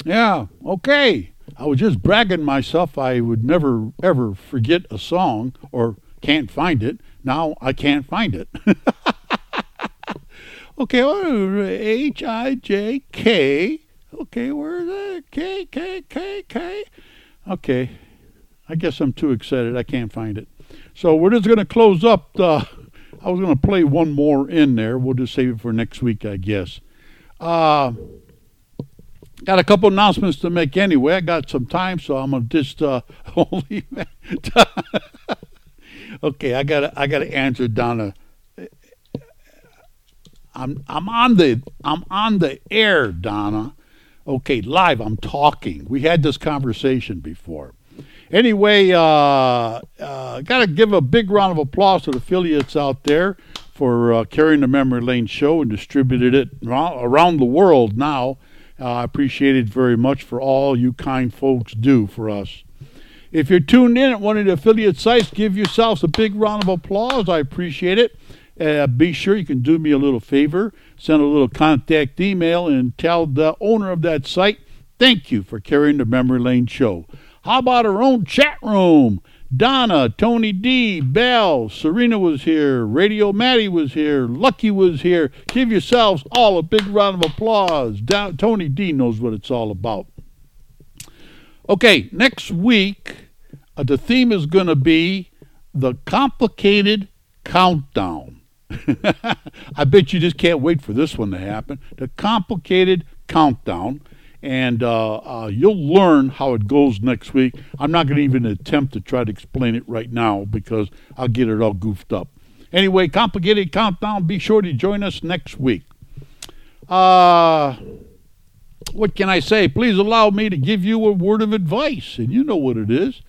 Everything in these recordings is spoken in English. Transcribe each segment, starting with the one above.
Yeah, okay. I was just bragging myself I would never ever forget a song or can't find it. Now I can't find it. Okay, Hijk. Okay, where is it? K. Okay, I guess I'm too excited. I can't find it. So we're just going to close up. I was going to play one more in there. We'll just save it for next week, I guess. Uh, Got a couple announcements to make anyway. I got some time, so I'm gonna just only. Okay, I gotta answer Donna. I'm on the air, Donna. Okay, live. I'm talking. We had this conversation before. Anyway, gotta give a big round of applause to the affiliates out there for carrying the Memory Lane show and distributed it around the world now. I appreciate it very much for all you kind folks do for us. If you're tuned in at one of the affiliate sites, give yourselves a big round of applause. I appreciate it. Be sure you can do me a little favor. Send a little contact email and tell the owner of that site, thank you for carrying the Memory Lane show. How about our own chat room? Donna, Tony D, Bell, Serena was here, Radio Maddie was here, Lucky was here. Give yourselves all a big round of applause. Tony D knows what it's all about. Okay, next week, the theme is going to be the complicated countdown. I bet you just can't wait for this one to happen. The complicated countdown. And you'll learn how it goes next week. I'm not going to even attempt to try to explain it right now because I'll get it all goofed up. Anyway, complicated countdown. Be sure to join us next week. What can I say? Please allow me to give you a word of advice, and you know what it is.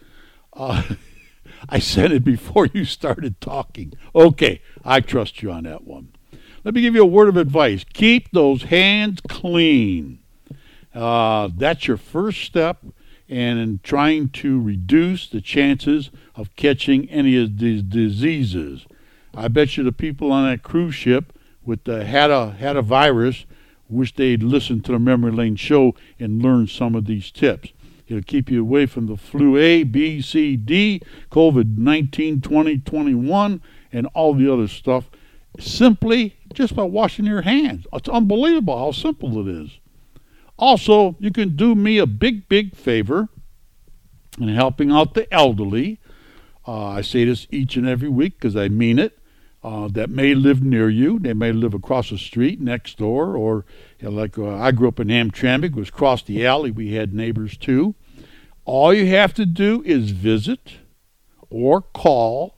I said it before you started talking. Okay, I trust you on that one. Let me give you a word of advice. Keep those hands clean. That's your first step in trying to reduce the chances of catching any of these diseases. I bet you the people on that cruise ship had a virus wish they'd listened to the Memory Lane show and learned some of these tips. It'll keep you away from the flu A, B, C, D, COVID-19, 2021, and all the other stuff simply just by washing your hands. It's unbelievable how simple it is. Also, you can do me a big, big favor in helping out the elderly. I say this each and every week because I mean it. That may live near you. They may live across the street, next door, or I grew up in Hamtramck. Was across the alley. We had neighbors too. All you have to do is visit or call.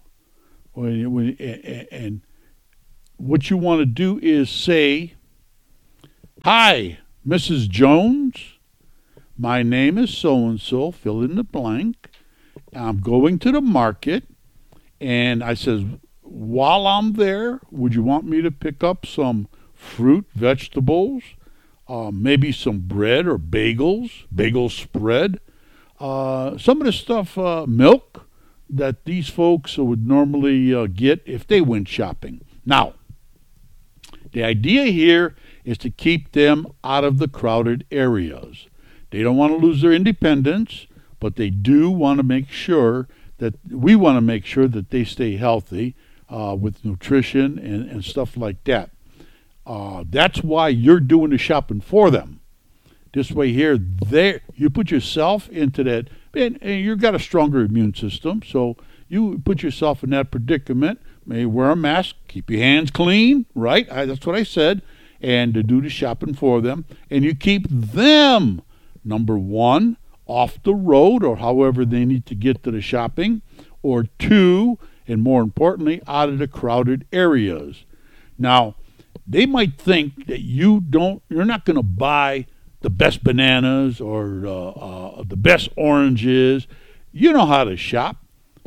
And what you want to do is say, "Hi, Mrs. Jones, my name is so-and-so, fill in the blank. I'm going to the market." And I says, while I'm there, would you want me to pick up some fruit, vegetables, maybe some bread or bagel spread, some of the stuff, milk, that these folks would normally get if they went shopping. Now, the idea here is to keep them out of the crowded areas. They don't want to lose their independence, but they do want to make sure that we want to make sure that they stay healthy with nutrition and stuff like that. That's why you're doing the shopping for them. This way here, you put yourself into that, and you've got a stronger immune system, so you put yourself in that predicament. Maybe wear a mask, keep your hands clean, right? That's what I said. And to do the shopping for them. And you keep them, number one, off the road or however they need to get to the shopping. Or two, and more importantly, out of the crowded areas. Now, they might think that you're not going to buy the best bananas or the best oranges. You know how to shop.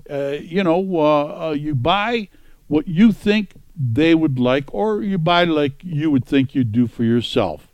You buy what you think they would like, or you buy like you would think you'd do for yourself.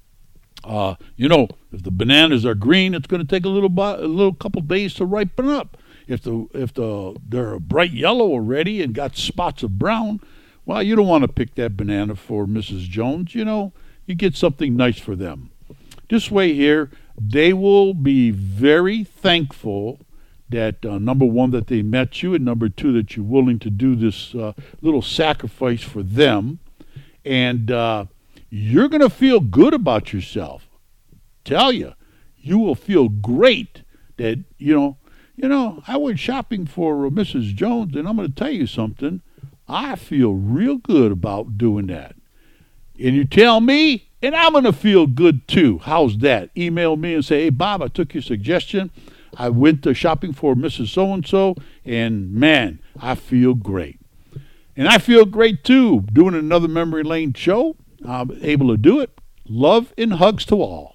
If the bananas are green, it's going to take a little couple days to ripen up. If they're bright yellow already and got spots of brown, well, you don't want to pick that banana for Mrs. Jones. You get something nice for them. This way here, they will be very thankful that, number one, that they met you, and number two, that you're willing to do this little sacrifice for them. And you're going to feel good about yourself. Tell you, you will feel great that, I went shopping for Mrs. Jones, and I'm going to tell you something. I feel real good about doing that. And you tell me, and I'm going to feel good too. How's that? Email me and say, hey, Bob, I took your suggestion. I went to shopping for Mrs. So-and-so, and man, I feel great. And I feel great too, doing another Memory Lane show. I'm able to do it. Love and hugs to all.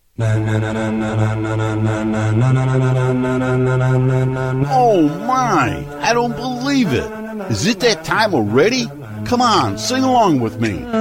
Oh my, I don't believe it. Is it that time already? Come on, sing along with me.